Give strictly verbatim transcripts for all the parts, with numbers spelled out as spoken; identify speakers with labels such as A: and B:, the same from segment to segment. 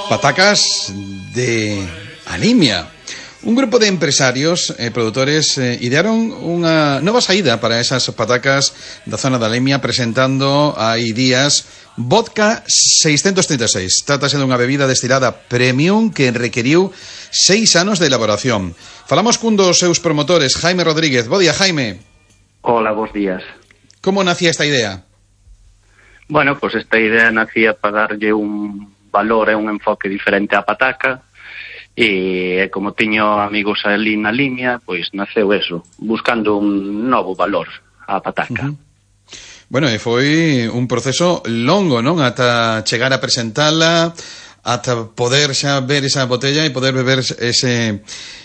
A: patacas de Alimia. Un grupo de empresarios e eh, produtores eh, idearon unha nova saída para esas patacas da zona da Alimia, presentando hai días Vodka seiscentos treinta e seis. Trátase dunha bebida destilada premium que requeriu seis anos de elaboración. Falamos cun dos seus promotores, Jaime Rodríguez. Bo día, Jaime.
B: Hola, bons días.
A: Como nacía esta idea?
B: Bueno, pues esta idea nacía para darlle un valor e un enfoque diferente á pataca. E como teño amigos ali na Limia, pois naceu eso, buscando un novo valor á pataca.
A: Uh-huh. Bueno, e foi un proceso longo, non? Ata chegar a presentala, ata poder xa ver esa botella e poder beber ese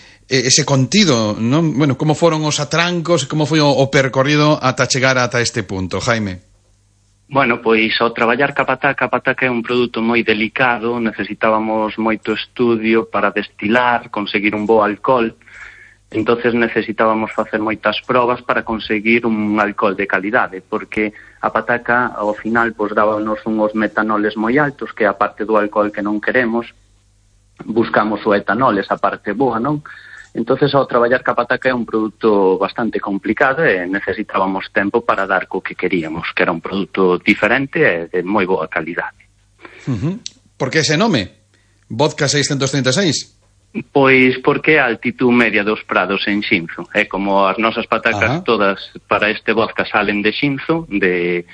A: ese contido, non? Bueno, como foron os atrancos, como foi o, o percorrido ata chegar ata este punto, Jaime?
B: Bueno, pois ao traballar ca pataca, a pataca é un produto moi delicado, necesitábamos moito estudio para destilar, conseguir un bo alcohol, entonces necesitábamos facer moitas probas para conseguir un alcohol de calidade, porque a pataca ao final pois dábanos unhos metanoles moi altos, que a parte do alcohol que non queremos, buscamos o etanol, esa parte boa, non? Entonces, ao traballar ca pataca é un produto bastante complicado e necesitábamos tempo para dar co que queríamos, que era un produto diferente e de moi boa calidade.
A: Uh-huh. Por que ese nome? Vodka seiscentos treinta e seis?
B: Pois porque é a altitud media dos prados en Xinzo. É como as nosas patacas, uh-huh, todas para este vodka salen de Xinzo, de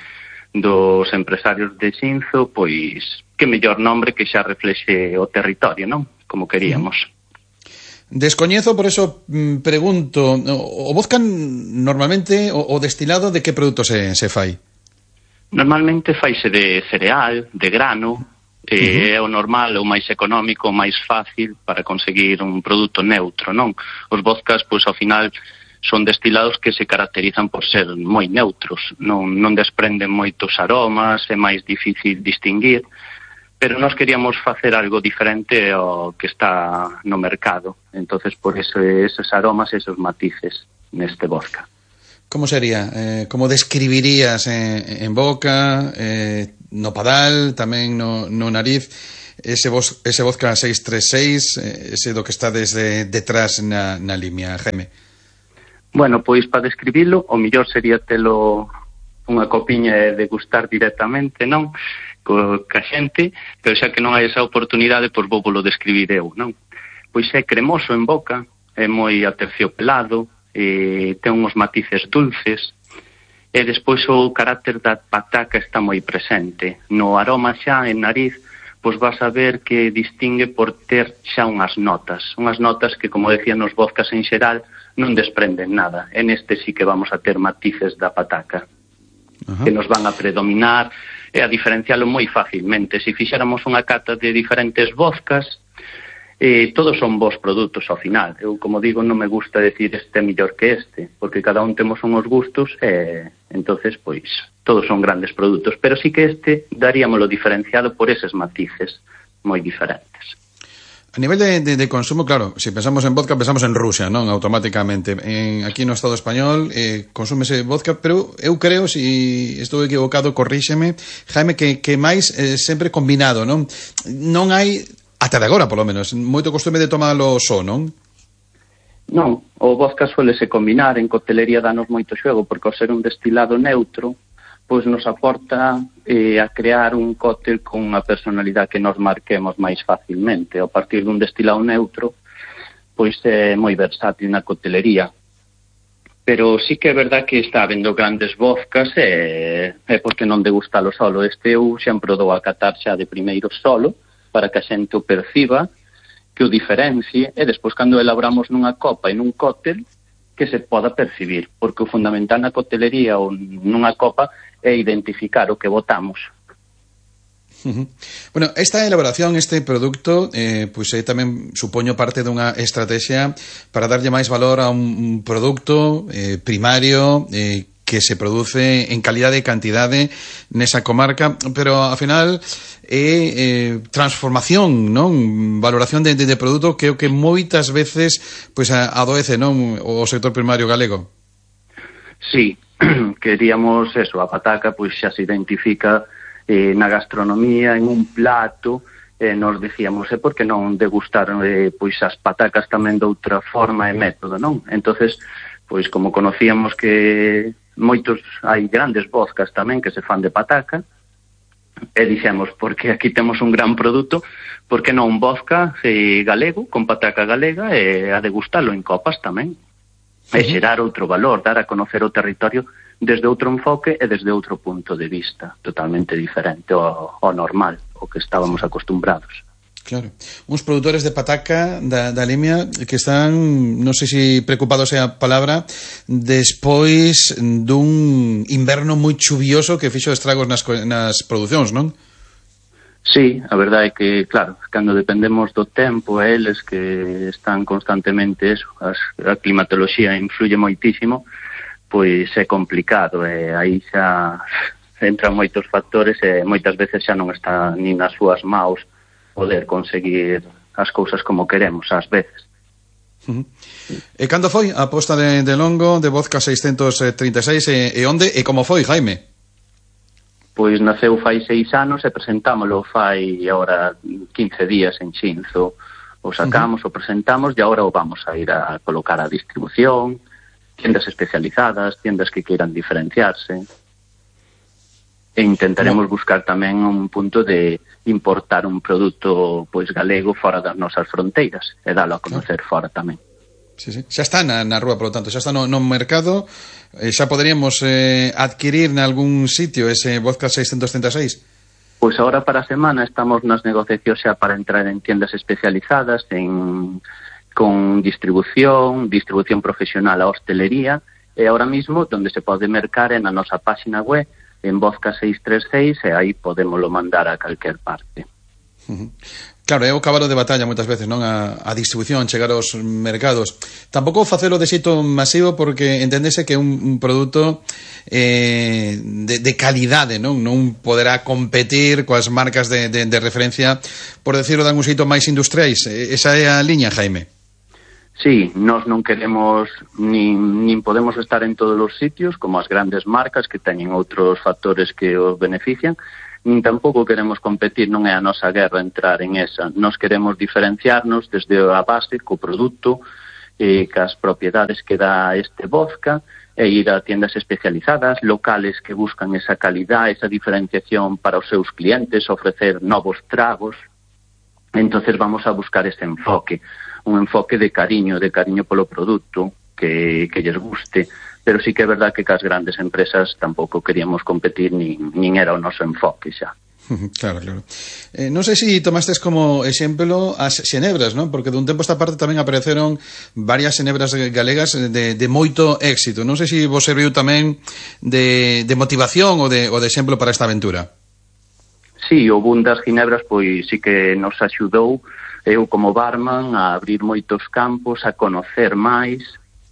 B: dos empresarios de Xinzo, pois que mellor nombre que xa reflexe o territorio, non? Como queríamos. Uh-huh.
A: Descoñezo, por eso mm, pregunto, o vodka normalmente, o, o destilado, de que produto se, se fai?
B: Normalmente faise de cereal, de grano, eh, é uh-huh. o normal, o máis económico, o máis fácil para conseguir un produto neutro, non? Os vodkas, pois, ao final, son destilados que se caracterizan por ser moi neutros, non, non desprenden moitos aromas, é máis difícil distinguir, pero nós queríamos facer algo diferente ao que está no mercado. Entonces, por eso, esos aromas, esos matices neste vodka.
A: Como sería? Eh, como describirías eh, en boca, eh, no padal, tamén no, no nariz, ese, vos, ese vodka seiscentos treinta e seis, eh, ese do que está desde detrás na, na Limia, Jaime?
B: Bueno, pois, para describilo, o mellor sería telo unha copiña e degustar directamente, non? Co, ca xente, pero xa que non hai esa oportunidade, pois vou volo describir eu, non? Pois é cremoso en boca, é moi aterciopelado, e ten uns matices dulces, e despois o carácter da pataca está moi presente. No aroma xa en nariz, pois vas a ver que distingue por ter xa unhas notas, unhas notas que, como decían nos vodkas en xeral, non desprenden nada. En este sí que vamos a ter matices da pataca, uh-huh, que nos van a predominar e a diferencialo moi facilmente. Se fixéramos unha cata de diferentes vodkas, eh, todos son bons produtos ao final. Eu, como digo, non me gusta decir este é mellor que este, porque cada un temos unhos gustos e, entonces, pois, todos son grandes produtos. Pero sí que este daríamolo diferenciado por eses matices moi diferentes.
A: A nivel de, de, de consumo, claro, se pensamos en vodka, pensamos en Rusia, non? Automáticamente. En, aquí no Estado español eh, consúmese vodka, pero eu creo, se estou equivocado, corríxeme, Jaime, que, que máis eh, sempre combinado, non? Non hai, ata de agora, polo menos, moito costume de tomalo só, non?
B: Non, o vodka suélese combinar, en coctelería danos moito xogo, porque ao ser un destilado neutro, pois nos aporta eh, a crear un cóctel con unha personalidade que nos marquemos máis facilmente. A partir dun destilado neutro, pois é moi versátil na coctelería. Pero sí que é verdad que está habendo grandes vodkas e é porque non degustalo solo. Este eu sempre dou a catar xa de primeiro solo, para que a xente o perciba, que o diferencie, e despois cando elaboramos nunha copa e nun cóctel, que se poda percibir, porque o fundamental na coctelería ou nunha copa é identificar o que botamos.
A: Uh-huh. Bueno, esta elaboración, este produto, eh, pois pues, eh, tamén supoño parte dunha estrategia para darlle máis valor a un, un produto eh, primario eh, que se produce en calidade e cantidade nesa comarca, pero ao final é eh, transformación, non? Valoración de, de, de produto que o que moitas veces pois, pues, adoece, non? O sector primario galego.
B: Sí, queríamos eso, a pataca pois xa se identifica eh, na gastronomía, en un plato e nos dicíamos, e por que non degustar eh, pois as patacas tamén de outra forma e método, non? Entonces, pois como conocíamos que moitos, hai grandes vodkas tamén que se fan de pataca, e dixemos, porque aquí temos un gran produto, por que non un vodka eh, galego, con pataca galega, e a degustalo en copas tamén. E xerar outro valor, dar a conocer o territorio desde outro enfoque e desde outro punto de vista, totalmente diferente ao, ao normal, o que estábamos acostumbrados.
A: Claro. Uns produtores de pataca da, da Limia que están, non sei se preocupados é a palabra, despois dun inverno moi chuvioso que fixo estragos nas, nas producións, non?
B: Sí, a verdade é que, claro, cando dependemos do tempo, eles que están constantemente eso, as, a climatoloxía influye moitísimo, pois é complicado, e aí xa entran moitos factores e moitas veces xa non está nin nas súas maus poder conseguir as cousas como queremos, ás veces.
A: Uh -huh. E cando foi a aposta de, de Longo, de Vodka seiscentos trinta e seis, e, e onde e como foi, Jaime?
B: Pois naceu fai seis anos e presentámoslo fai agora quince días en Xinzo. O sacamos, uh -huh. o presentamos e agora o vamos a ir a colocar a distribución, tiendas especializadas, tiendas que queiran diferenciarse. E intentaremos no. buscar tamén un punto de importar un produto pois galego fora das nosas fronteiras e dalo a conocer claro. fora tamén.
A: Sí, sí. Xa está na, na rúa, polo tanto, xa está no, no mercado, eh, xa poderíamos eh, adquirir nalgún sitio ese Vodka seiscentos trinta e seis?
B: Pois agora para a semana estamos nas negociacións xa para entrar en tiendas especializadas, en con distribución, distribución profesional a hostelería, e ahora mismo donde se pode mercar é na nosa página web, en Vodka seiscentos trinta e seis, e aí podémoslo mandar a calquer parte.
A: Uh -huh. Claro, é o cabalo de batalla moitas veces, non? A, a distribución, chegar aos mercados. Tampouco facelo de xeito masivo porque entendese que é un, un produto eh, de, de calidade, non? Non poderá competir coas marcas de, de, de referencia, por decirlo de algún xeito máis industriais. Esa é a liña, Jaime?
B: Sí, nós non queremos nin, nin podemos estar en todos os sitios como as grandes marcas que teñen outros factores que os benefician, nin tampouco queremos competir, non é a nosa guerra entrar en esa. Nos queremos diferenciarnos desde a base co produto, eh, cas propiedades que dá este vodka, e ir a tiendas especializadas, locales que buscan esa calidad, esa diferenciación para os seus clientes, ofrecer novos tragos. Entonces vamos a buscar ese enfoque, un enfoque de cariño, de cariño polo produto, que, que lles guste. Pero sí que é verdad que cas grandes empresas tampouco queríamos competir, nin, nin era o noso enfoque xa.
A: Claro, claro. Eh, non sei se tomastes como exemplo as xenebras, non? Porque dun tempo esta parte tamén apareceron varias xenebras galegas de, de moito éxito. Non sei se vos serviu tamén de, de motivación ou de, ou de exemplo para esta aventura.
B: Sí, o boom das ginebras pois sí que nos axudou, eu como barman, a abrir moitos campos, a conocer máis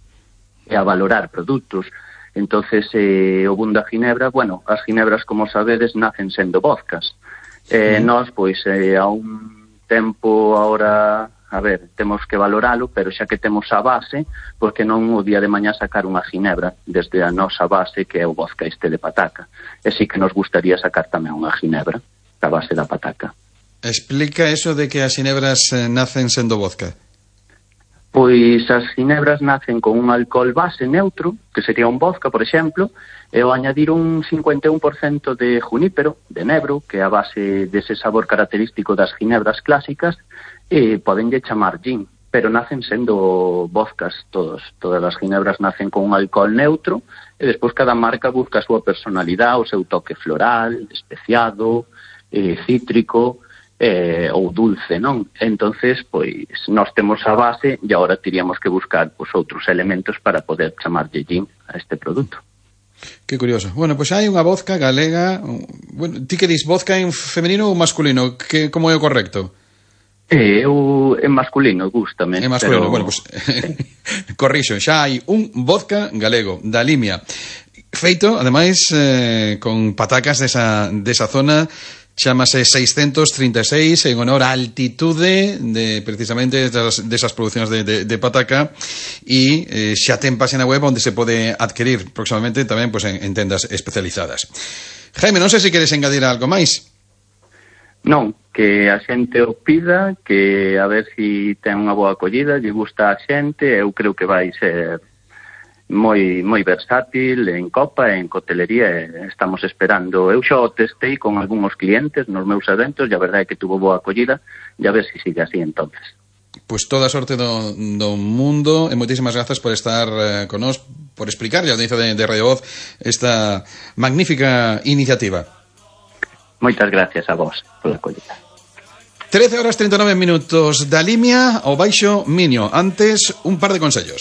B: e a valorar produtos. Entonces, eh, o boom da ginebra, bueno, as ginebras, como sabedes, nacen sendo vodkas. Eh, mm. Nós, pois, eh, a un tempo ahora, a ver, temos que valoralo, pero xa que temos a base, porque non o día de mañá sacar unha ginebra desde a nosa base, que é o vodka este de pataca. E sí que nos gustaría sacar tamén unha ginebra da base da pataca.
A: Explica eso de que as ginebras eh, nacen sendo vodka.
B: Pois as ginebras nacen con un alcohol base neutro, que sería un vodka, por exemplo, e ao añadir un cincuenta e un por cento de junípero, de nebro, que é a base dese sabor característico das ginebras clásicas, e podenlle chamar gin, pero nacen sendo vodkas todos. Todas as ginebras nacen con un alcohol neutro, e despois cada marca busca a súa personalidade, o seu toque floral, especiado, eh, cítrico, eh, ou dulce, non? Entonces, pois, nós temos a base e agora teríamos que buscar pois, outros elementos para poder chamarlle gin a este produto.
A: Que curioso. Bueno, pois pues hai unha vodka galega. Bueno, ti que dis, vodka en femenino ou masculino? Que, como é o correcto?
B: Eh, eu, en masculino, gústame.
A: En masculino,
B: pero...
A: bueno, pois pues, corrixo, xa hai un vodka galego da Limia, feito, ademais, eh, con patacas desa, desa zona. Chámase seiscentos trinta e seis en honor á altitude de precisamente desas, desas producións de, de, de pataca, e eh, xa ten página web onde se pode adquirir próximamente tamén pues, en, en tendas especializadas. Jaime, non sei se queres engadir algo máis.
B: Non, que a xente o pida, que a ver se ten unha boa acollida, lle gusta a xente, eu creo que vai ser moi moi versátil en copa, en cotelería, e estamos esperando. Eu xa o testei con algúns clientes nos meus eventos, e a verdade é que tuvo boa acollida, e a ver se sigue así entonces.
A: Pois pues toda a sorte do, do mundo, e moitísimas grazas por estar eh, con nos, por explicarlle a audiencia de, de Radio Voz esta magnífica iniciativa.
B: Moitas gracias a vos pola acollida.
A: trece horas treinta e nove minutos da Limia ao Baixo Minio. Antes, un par de consellos.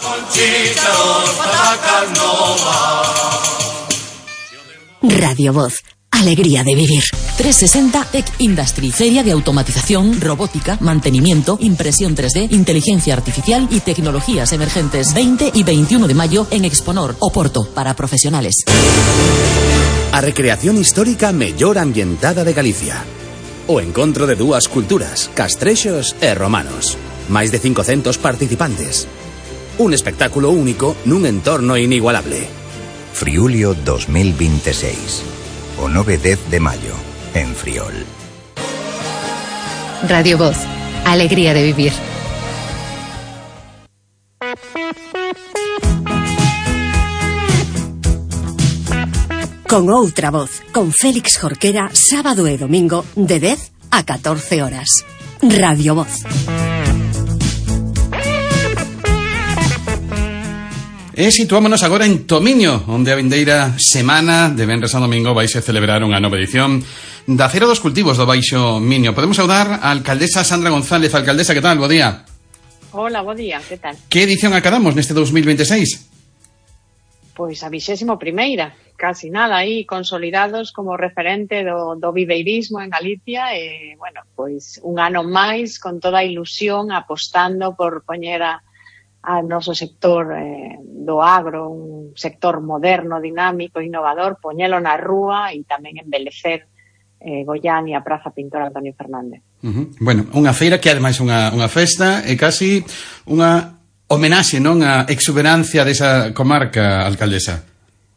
C: Radio Voz. Alegría de vivir. trescientos sesenta Tech Industry, feria de automatización, robótica, mantenimiento, impresión tres D, inteligencia artificial y tecnologías emergentes. veinte y veintiuno de mayo en Exponor, Oporto, para profesionales.
D: A recreación histórica mellor ambientada de Galicia. O encontro de dúas culturas, castrexos e romanos. Máis de cincocentos participantes. Un espectáculo único nun entorno inigualable.
E: Friulio dos mil veintiséis. O nove e dez de maio, en Friol.
C: Radio Voz. Alegría de vivir. Con outra voz, con Félix Jorquera, sábado e domingo, de dez a catorce horas. Radio Voz.
A: E situámonos agora en Tomiño, onde a vindeira semana de venres a domingo vais a celebrar unha nova edición da Feira dos Cultivos do Baixo Minio. Podemos saudar a alcaldesa Sandra González. Alcaldesa, que tal? Bo día.
F: Hola, bo día, que tal?
A: Que edición acadamos neste dos mil veintiséis?
F: Pois a vixésimo primeira, casi nada aí consolidados como referente do, do viveirismo en Galicia e, bueno, pois un ano máis con toda a ilusión apostando por poñer a, a noso sector eh, do agro, un sector moderno, dinámico, innovador, poñelo na rúa e tamén embelecer eh, Goián e a Praza Pintor Antonio Fernández.
A: Uh-huh. Bueno, unha feira que ademais unha, unha festa e casi unha homenaxe, non, a exuberancia desa comarca, alcaldesa.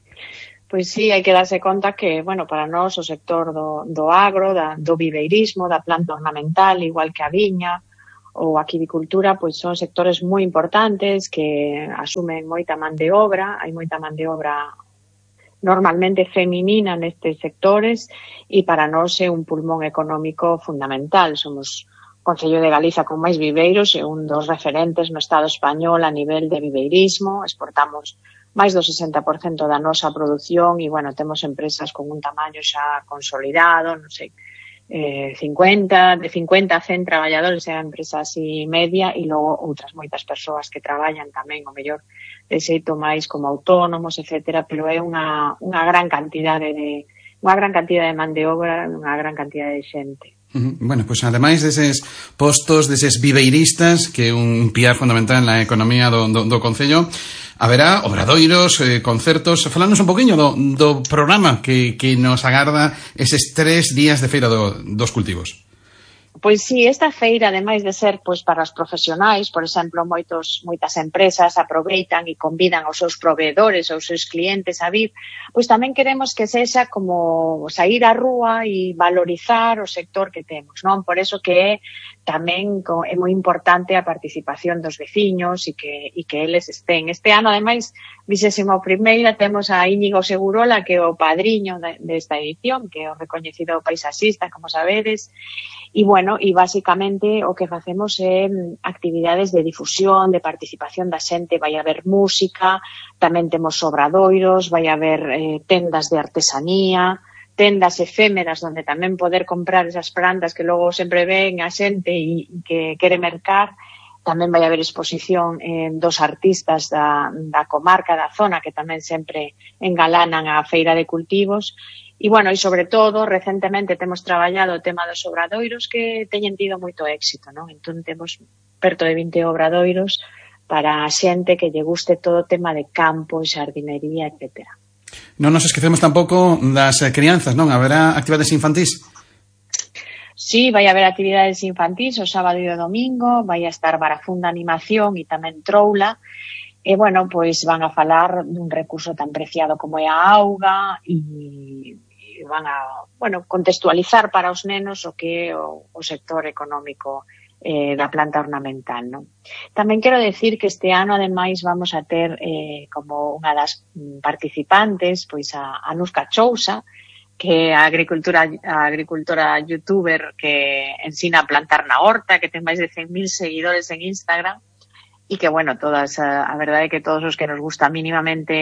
F: Pois sí, hai que darse conta que, bueno, para nós o sector do, do agro, da, do viveirismo, da planta ornamental, igual que a viña ou a aquivicultura, pois son sectores moi importantes que asumen moita man de obra, hai moita man de obra normalmente feminina nestes sectores e para nós é un pulmón económico fundamental. Somos Concello de Galiza con máis viveiros e un dos referentes no Estado español a nivel de viveirismo. Exportamos máis do sesenta por cento da nosa produción e, bueno, temos empresas con un tamaño xa consolidado, non sei, eh, cincuenta, de cincuenta a cen traballadores, é a empresa así media, e logo outras moitas persoas que traballan tamén, o mellor, de xeito máis como autónomos, etcétera, pero é unha, unha gran cantidade de, unha gran cantidade de man de obra, unha gran cantidade de xente.
A: Bueno, pois pues, ademais deses postos, deses viveiristas, que é un piar fundamental na economía do, do, do Concello, haberá obradoiros, eh, concertos. Falanos un poquinho do, do programa que, que nos agarda eses tres días de Feira do, dos Cultivos.
F: Pois sí, esta feira, ademais de ser pois para os profesionais, por exemplo, moitos, moitas empresas aproveitan e convidan aos seus proveedores, aos seus clientes a vir, pois tamén queremos que sexa como sair á rúa e valorizar o sector que temos, non? Por eso que é tamén é moi importante a participación dos veciños e que, e que eles estén. Este ano, ademais, vixésimo primeira, temos a Íñigo Segurola, que é o padriño desta edición, que é o recoñecido paisaxista, como sabedes. E, bueno, e basicamente o que facemos é actividades de difusión, de participación da xente, vai haber música, tamén temos obradoiros, vai haber eh, tendas de artesanía, tendas efémeras onde tamén poder comprar esas plantas que logo sempre ven a xente e, e que quere mercar. Tamén vai haber exposición eh, dos artistas da, da comarca, da zona, que tamén sempre engalanan a Feira de Cultivos. E, bueno, e sobre todo, recentemente temos traballado o tema dos obradoiros que teñen tido moito éxito, non? Entón, temos perto de vinte obradoiros para a xente que lle guste todo o tema de campo, xardinería, etcétera.
A: Non nos esquecemos tampouco das crianzas, non? Haberá actividades infantís?
F: Sí, vai haber actividades infantís o sábado e o domingo, vai a estar Barafunda Animación e tamén Troula. E, bueno, pois van a falar dun recurso tan preciado como é a auga e van a, bueno, contextualizar para os nenos o que é o, o sector económico eh, da planta ornamental, non? Tamén quero decir que este ano, ademais, vamos a ter eh, como unha das participantes, pois a, a Nusca Chousa, que é a agricultura, a agricultora youtuber que ensina a plantar na horta, que ten máis de cen mil seguidores en Instagram, e que, bueno, todas, a verdade é que todos os que nos gusta mínimamente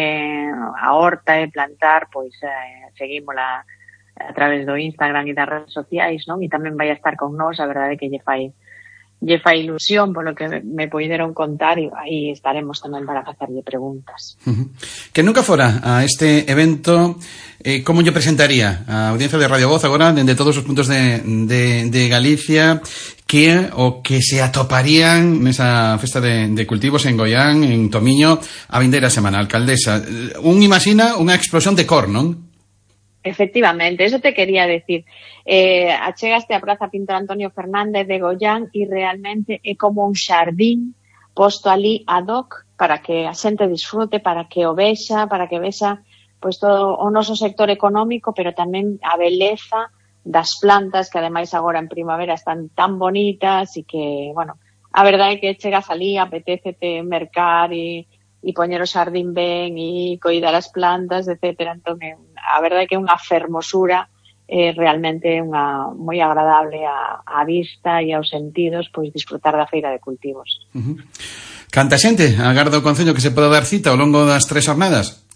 F: a horta e plantar, pois eh, seguímola a través do Instagram e das redes sociais, non? E tamén vai a estar con nós, a verdade é que lle fai lle fai ilusión polo que me poideron contar e aí estaremos tamén para facerlle preguntas.
A: Uh-huh. Que nunca fora a este evento, eh, como lle presentaría a audiencia de Radio Voz agora, dende todos os puntos de, de, de Galicia, que o que se atoparían nesa festa de, de cultivos en Goián, en Tomiño, a vindeira semana, alcaldesa? Un imagina unha explosión de cor, non?
F: Efectivamente, eso te quería decir. Eh, achegaste a Praza Pintor Antonio Fernández de Goián e realmente é como un xardín posto ali ad hoc para que a xente disfrute, para que o vexa, para que vexa pois todo o noso sector económico, pero tamén a beleza das plantas que ademais agora en primavera están tan bonitas e que, bueno, a verdade é que chegas ali, apetécete mercar e e poñer o xardín ben e coidar as plantas, etcétera. Entón, a verdade é que é unha fermosura, eh, realmente unha moi agradable á, á vista e aos sentidos, pois disfrutar da feira de cultivos.
A: Uh-huh. Canta xente agarda o Concello que se poda dar cita ao longo das tres jornadas?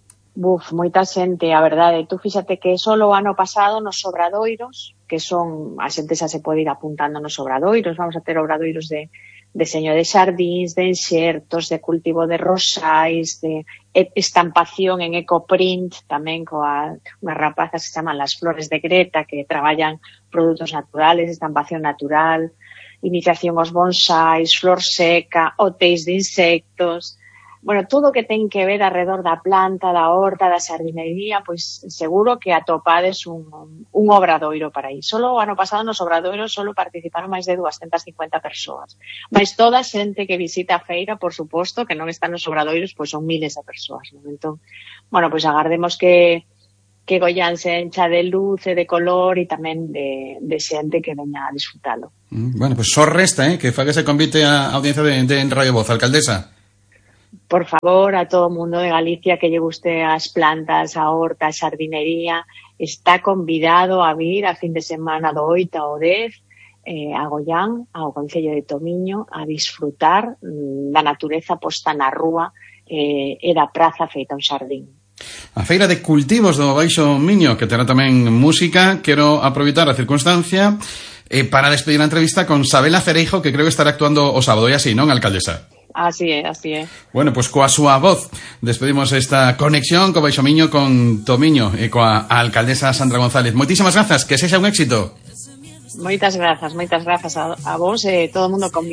F: Buf, moita xente, a verdade. Tú fíxate que só o ano pasado nos obradoiros, que son, a xente xa se pode ir apuntando nos obradoiros, vamos a ter obradoiros de deseño de xardíns, de enxertos, de cultivo de rosais, de estampación en ecoprint, tamén coa unhas rapazas que se chaman Las Flores de Greta, que traballan produtos naturales, estampación natural, iniciación aos bonsais, flor seca, hotéis de insectos. Bueno, todo o que ten que ver alrededor da planta, da horta, da xardinería, pois seguro que atopades un, un obradoiro para aí. Solo o ano pasado nos obradoiros solo participaron máis de doscientas cincuenta persoas. Mas toda a xente que visita a feira, por suposto, que non están nos obradoiros, pois son miles de persoas, non? Entón, bueno, pois agardemos que que Goián se encha de luz e de color e tamén de, de xente que veña a disfrutalo.
A: Mm, bueno, pois só resta, eh, que faga ese convite á audiencia de, de Radio Voz, alcaldesa.
F: Por favor, a todo o mundo de Galicia que lle guste as plantas, a horta, a xardinería, está convidado a vir a fin de semana do oito ao dez eh, a Goián, ao Concello de Tomiño, a disfrutar mm, da natureza posta na rúa eh, e da praza feita un xardín.
A: A Feira de Cultivos do Baixo Miño, que terá tamén música. Quero aproveitar a circunstancia eh, para despedir a entrevista con Sabela Cereijo, que creo que estará actuando o sábado, e así, non, alcaldesa?
F: Así é, así é.
A: Bueno, pois pues, coa súa voz despedimos esta conexión co Baixo Miño con Tomiño e coa alcaldesa Sandra González. Moitísimas grazas, que sexa un éxito.
F: Moitas grazas, moitas grazas a, a vos e todo o mundo convidado.